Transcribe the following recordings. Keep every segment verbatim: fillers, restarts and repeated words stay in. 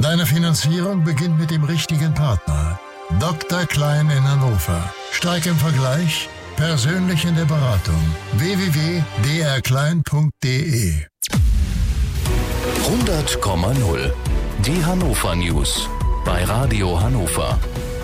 Deine Finanzierung beginnt mit dem richtigen Partner. Doktor Klein in Hannover. Stark im Vergleich, persönlich in der Beratung. w w w punkt d r klein punkt d e hundert Komma null. Die Hannover News bei Radio Hannover.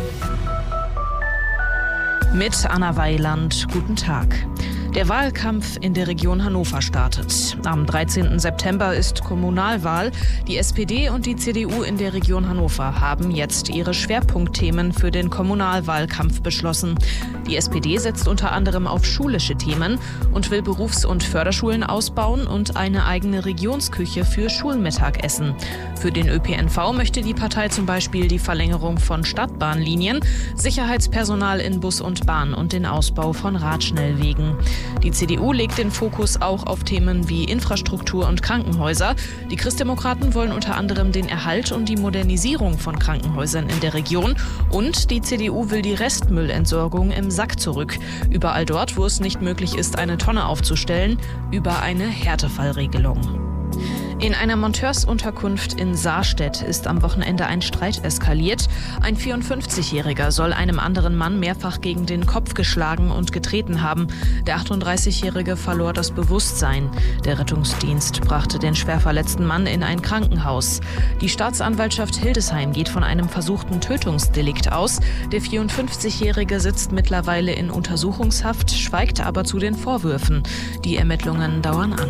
Mit Anna Weiland, guten Tag. Der Wahlkampf in der Region Hannover startet. Am dreizehnten September ist Kommunalwahl. Die S P D und die C D U in der Region Hannover haben jetzt ihre Schwerpunktthemen für den Kommunalwahlkampf beschlossen. Die S P D setzt unter anderem auf schulische Themen und will Berufs- und Förderschulen ausbauen und eine eigene Regionsküche für Schulmittagessen. Für den Ö P N V möchte die Partei zum Beispiel die Verlängerung von Stadtbahnlinien, Sicherheitspersonal in Bus und Bahn und den Ausbau von Radschnellwegen. Die C D U legt den Fokus auch auf Themen wie Infrastruktur und Krankenhäuser. Die Christdemokraten wollen unter anderem den Erhalt und die Modernisierung von Krankenhäusern in der Region. Und die C D U will die Restmüllentsorgung im Sack zurück. Überall dort, wo es nicht möglich ist, eine Tonne aufzustellen, über eine Härtefallregelung. In einer Monteursunterkunft in Saarstedt ist am Wochenende ein Streit eskaliert. Ein vierundfünfzigjähriger soll einem anderen Mann mehrfach gegen den Kopf geschlagen und getreten haben. Der achtunddreißigjährige verlor das Bewusstsein. Der Rettungsdienst brachte den schwer verletzten Mann in ein Krankenhaus. Die Staatsanwaltschaft Hildesheim geht von einem versuchten Tötungsdelikt aus. Der vierundfünfzigjährige sitzt mittlerweile in Untersuchungshaft, schweigt aber zu den Vorwürfen. Die Ermittlungen dauern an.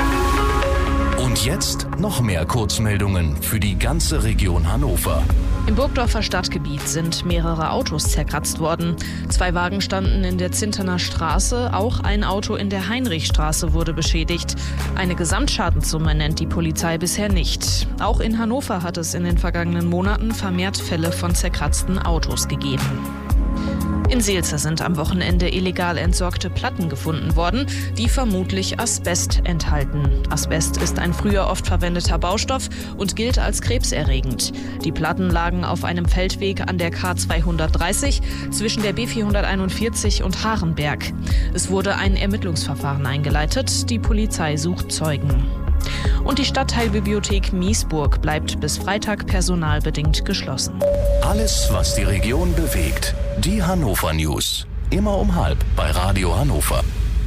Und jetzt noch mehr Kurzmeldungen für die ganze Region Hannover. Im Burgdorfer Stadtgebiet sind mehrere Autos zerkratzt worden. Zwei Wagen standen in der Zinterner Straße, auch ein Auto in der Heinrichstraße wurde beschädigt. Eine Gesamtschadenssumme nennt die Polizei bisher nicht. Auch in Hannover hat es in den vergangenen Monaten vermehrt Fälle von zerkratzten Autos gegeben. In Seelze sind am Wochenende illegal entsorgte Platten gefunden worden, die vermutlich Asbest enthalten. Asbest ist ein früher oft verwendeter Baustoff und gilt als krebserregend. Die Platten lagen auf einem Feldweg an der K zweihundertdreißig zwischen der B vierhunderteinundvierzig und Harenberg. Es wurde ein Ermittlungsverfahren eingeleitet. Die Polizei sucht Zeugen. Und die Stadtteilbibliothek Miesburg bleibt bis Freitag personalbedingt geschlossen. Alles, was die Region bewegt. Die Hannover News. Immer um halb bei Radio Hannover.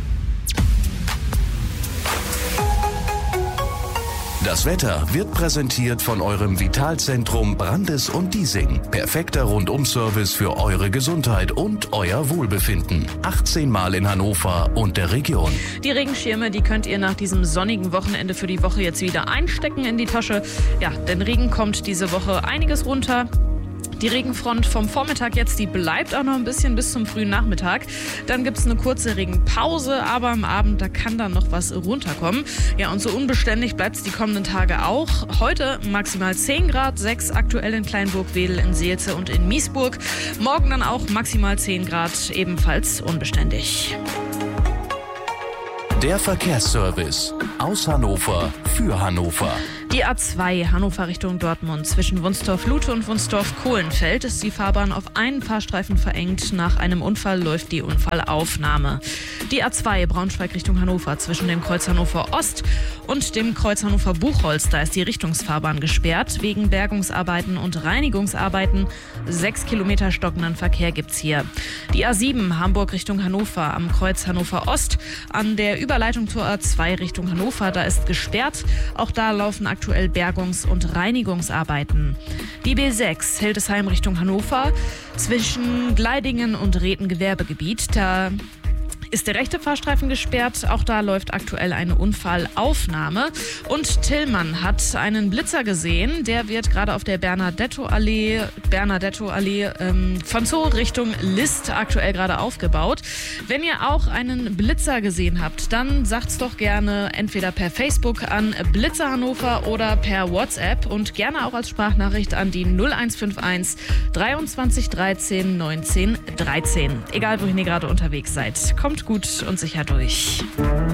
Das Wetter wird präsentiert von eurem Vitalzentrum Brandes und Diesing. Perfekter Rundum-Service für eure Gesundheit und euer Wohlbefinden. achtzehn Mal in Hannover und der Region. Die Regenschirme, die könnt ihr nach diesem sonnigen Wochenende für die Woche jetzt wieder einstecken in die Tasche. Ja, denn Regen kommt diese Woche einiges runter. Die Regenfront vom Vormittag jetzt, die bleibt auch noch ein bisschen bis zum frühen Nachmittag. Dann gibt es eine kurze Regenpause, aber am Abend, da kann dann noch was runterkommen. Ja, und so unbeständig bleibt es die kommenden Tage auch. Heute maximal zehn Grad, sechs aktuell in Kleinburg-Wedel, in Seelze und in Miesburg. Morgen dann auch maximal zehn Grad, ebenfalls unbeständig. Der Verkehrsservice aus Hannover für Hannover. Die A zwei Hannover Richtung Dortmund zwischen Wunstorf-Lute und Wunstorf-Kohlenfeld ist die Fahrbahn auf einen Fahrstreifen verengt. Nach einem Unfall läuft die Unfallaufnahme. Die A zwei Braunschweig Richtung Hannover zwischen dem Kreuz Hannover Ost und dem Kreuz Hannover Buchholz. Da ist die Richtungsfahrbahn gesperrt wegen Bergungsarbeiten und Reinigungsarbeiten. Sechs Kilometer stockenden Verkehr gibt's hier. Die A sieben Hamburg Richtung Hannover am Kreuz Hannover Ost an der Überleitung zur A zwei Richtung Hannover. Da ist gesperrt. Auch da laufen aktuell Bergungs- und Reinigungsarbeiten. Die B sechs Hildesheim Richtung Hannover zwischen Gleidingen und Rethen Gewerbegebiet. Da ist der rechte Fahrstreifen gesperrt. Auch da läuft aktuell eine Unfallaufnahme. Und Tillmann hat einen Blitzer gesehen. Der wird gerade auf der Bernadetto-Allee, Bernadetto-Allee ähm, von Zoo Richtung List aktuell gerade aufgebaut. Wenn ihr auch einen Blitzer gesehen habt, dann sagt's doch gerne entweder per Facebook an Blitzer Hannover oder per WhatsApp und gerne auch als Sprachnachricht an die null eins fünf eins dreiundzwanzig dreizehn neunzehn dreizehn. Egal, wohin ihr gerade unterwegs seid. Kommt gut und sicher durch.